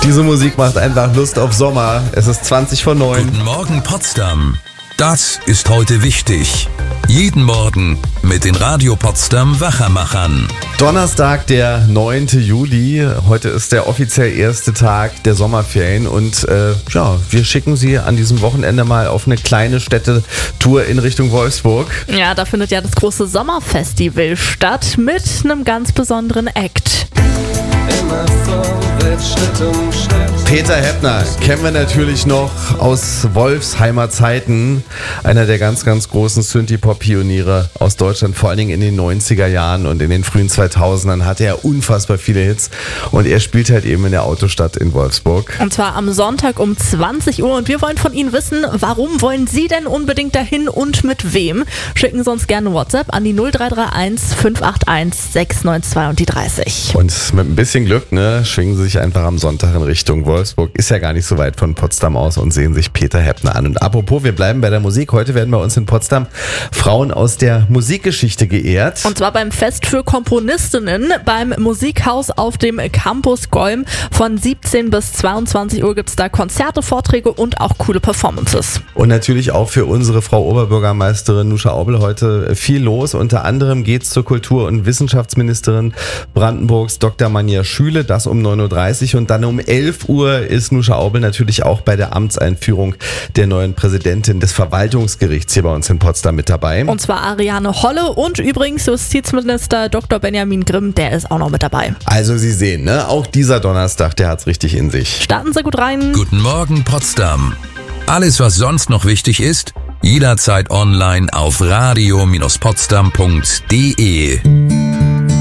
Diese Musik macht einfach Lust auf Sommer. Es ist 20:09. Guten Morgen Potsdam. Das ist heute wichtig. Jeden Morgen mit den Radio Potsdam Wachermachern. Donnerstag, der 9. Juli. Heute ist der offiziell erste Tag der Sommerferien und wir schicken Sie an diesem Wochenende mal auf eine kleine Städtetour in Richtung Wolfsburg. Ja, da findet ja das große Sommerfestival statt mit einem ganz besonderen Act. Immer vorwärts, Schritt um Schritt. Peter Heppner kennen wir natürlich noch aus Wolfsheimer Zeiten. Einer der ganz, ganz großen Synthie-Pop-Pioniere aus Deutschland, vor allen Dingen in den 90er Jahren und in den frühen 2000ern hatte er unfassbar viele Hits. Und er spielt halt eben in der Autostadt in Wolfsburg. Und zwar am Sonntag um 20 Uhr. Und wir wollen von Ihnen wissen, warum wollen Sie denn unbedingt dahin und mit wem? Schicken Sie uns gerne WhatsApp an die 0331 581 692 und die 30. Und mit ein bisschen Glück, schwingen Sie sich einfach am Sonntag in Richtung Wolfsburg. Ist ja gar nicht so weit von Potsdam aus und sehen sich Peter Heppner an. Und apropos, wir bleiben bei der Musik. Heute werden bei uns in Potsdam Frauen aus der Musikgeschichte geehrt. Und zwar beim Fest für Komponistinnen beim Musikhaus auf dem Campus Golm. Von 17 bis 22 Uhr gibt es da Konzerte, Vorträge und auch coole Performances. Und natürlich auch für unsere Frau Oberbürgermeisterin Nuscha Aubel heute viel los. Unter anderem geht es zur Kultur- und Wissenschaftsministerin Brandenburgs Dr. Manja Schüle, das um 9.30 Uhr. Und dann um 11 Uhr ist Nuscha Aubel natürlich auch bei der Amtseinführung der neuen Präsidentin des Verwaltungsgerichts hier bei uns in Potsdam mit dabei. Und zwar Ariane Holle und übrigens Justizminister Dr. Benjamin Grimm, der ist auch noch mit dabei. Also Sie sehen, auch dieser Donnerstag, der hat's richtig in sich. Starten Sie gut rein. Guten Morgen Potsdam. Alles, was sonst noch wichtig ist, jederzeit online auf radio-potsdam.de.